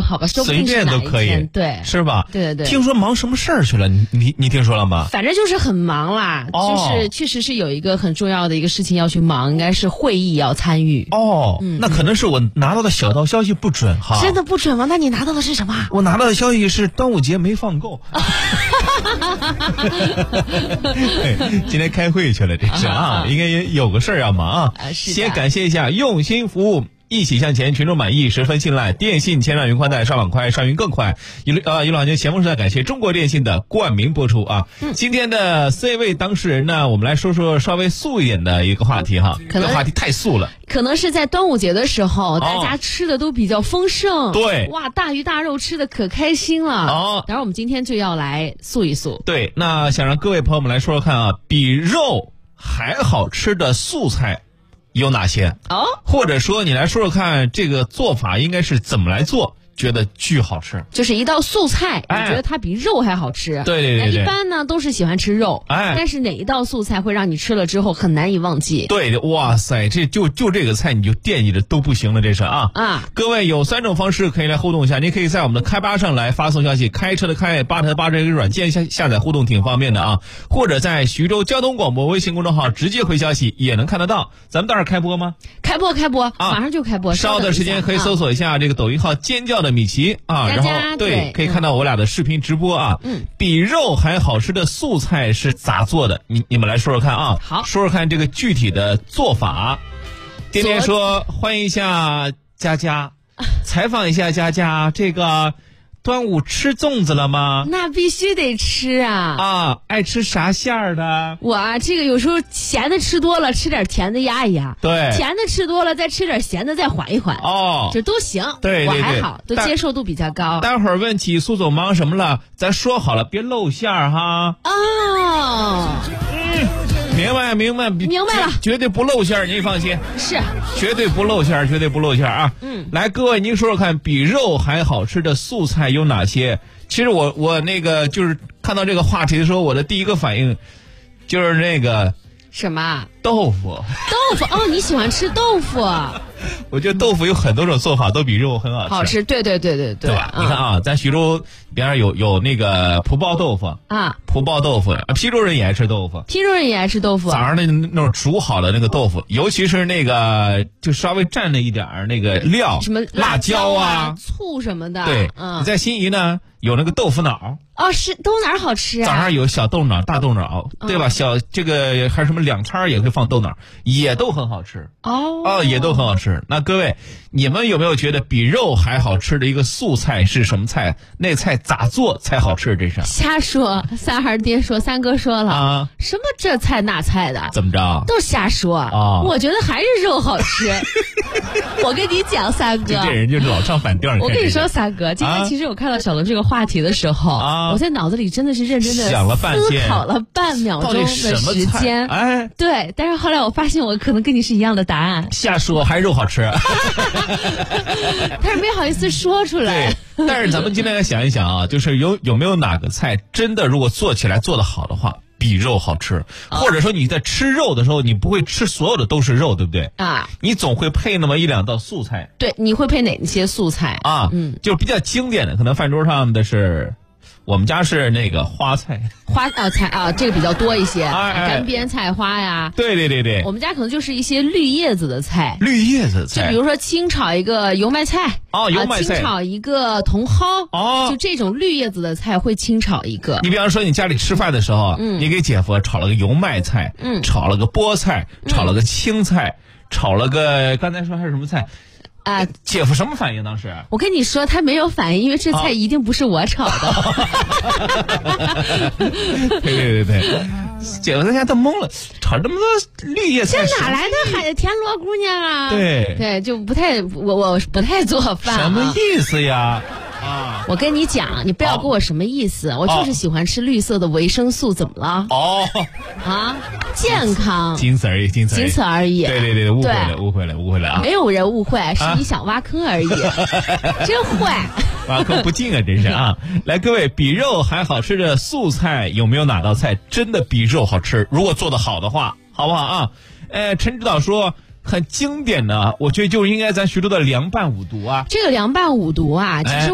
好吧， 随便都可以， 对， 是吧？ 对对对。 听说忙什么事儿去了？你听说了吗？ 反正就是很忙啦，就是确实是有一个很重要的一个事情要去忙，应该是会议要参与。 那可能是我拿到的小道消息不准哈。 真的不准吗？那你拿到的是什么？ 我拿到的消息是端午节没放够。今天开会去了，这是应该也有个事儿要忙啊。先感谢一下用心服务，一起向前，群众满意，十分信赖。电信千兆云宽带，上网快，上云更快。一路行情，咸丰时代感谢中国电信的冠名播出啊。今天的 C 位当事人呢，我们来说说稍微素一点的一个话题哈。这个话题太素了。 可能是在端午节的时候，大家吃的都比较丰盛。 对， 哇，大鱼大肉吃的可开心了。然后我们今天就要来素一素。 对，那想让各位朋友们来说说看啊，比肉还好吃的素菜有哪些？或者说你来说说看，这个做法应该是怎么来做，觉得巨好吃？就是一道素菜，你觉得它比肉还好吃？ 对。 那一般呢都是喜欢吃肉，但是哪一道素菜会让你吃了之后很难以忘记？对， 哇塞，这就这个菜你就惦记着都不行了，这是各位有3种方式可以来互动一下，您可以在我们的开吧上来发送消息，开车的开，吧台的吧，这个软件下载互动挺方便的啊，或者在徐州交通广播微信公众号直接回消息也能看得到。咱们待会儿开播吗？ 开播，马上就开播。 稍等时间可以搜索一下这个抖音号尖叫的米奇然后对，可以看到我俩的视频直播比肉还好吃的素菜是咋做的？你们来说说看啊。 好， 说说看这个具体的做法。天天说欢迎一下佳佳，采访一下佳佳，这个端午吃粽子了吗？ 那必须得吃爱吃啥馅儿的？ 我这个有时候咸的吃多了，吃点甜的压一压。 对， 甜的吃多了，再吃点咸的再缓一缓。这都行。 对， 我还好，都接受度比较高。 待会儿问起苏总忙什么了，咱说好了别露馅儿哈。明白了，绝对不露馅儿，您放心。 是， 绝对不露馅儿啊。来，各位您说说看，比肉还好吃的素菜有哪些？其实我那个就是看到这个话题的时候，我的第一个反应就是那个什么豆腐。 你喜欢吃豆腐？ 我觉得豆腐有很多种做法，都比肉很好吃。 对吧？你看咱徐州边上有那个蒲包豆腐蒲包豆腐，邳州人也爱吃豆腐。早上那种煮好的那个豆腐，尤其是那个就稍微蘸了一点那个料， 什么辣椒醋什么的。 对，你在新沂呢有那个豆腐脑。 是豆脑好吃早上有小豆脑、大豆脑，对吧？小这个还有什么两掺也会放豆脑，也都很好吃。也都很好吃。那各位，你们有没有觉得比肉还好吃的一个素菜是什么菜？那菜咋做才好吃？这是瞎说。三孩爹说，三哥说了什么这菜那菜的， 怎么着？ 都瞎说我觉得还是肉好吃。我跟你讲，三哥， 这人就是老唱反调。 我跟你说，三哥，今天其实我看到小龙这个话题的时候我在脑子里真的是认真的想了半天， 思考了半秒钟的时间。对，但是后来我发现我可能跟你是一样的答案。 瞎说，还是肉好吃。 但是没好意思说出来。 对，但是咱们今天来想一想就是有没有哪个菜真的如果做起来做得好的话比肉好吃，或者说你在吃肉的时候你不会吃所有的都是肉，对不对你总会配那么1-2道素菜。 对，你会配哪些素菜就比较经典的，可能饭桌上的是我们家是那个花菜这个比较多一些，干煸菜花呀。 对， 我们家可能就是一些绿叶子的菜。就比如说清炒一个油麦菜清炒一个茼蒿就这种绿叶子的菜会清炒一个。 你比方说你家里吃饭的时候你给姐夫炒了个油麦菜炒了个菠菜炒了个青菜炒了个刚才说还是什么菜姐夫什么反应？当时我跟你说他没有反应，因为这菜一定不是我炒的。 对，姐夫在家都懵了，炒这么多绿叶菜， 这哪来的田螺姑娘啊？ 对， 就不太我不太做饭。 什么意思呀？ 我跟你讲，你不要给我什么意思，我就是喜欢吃绿色的维生素，怎么了？健康， 仅此而已。对，误会了没有人误会，是你想挖坑而已。真坏， 挖坑不进真是来，各位，比肉还好吃的素菜有没有哪道菜真的比肉好吃？如果做得好的话，好不好陈指导说很经典的，我觉得就应该咱徐州的凉拌五毒这个凉拌五毒其实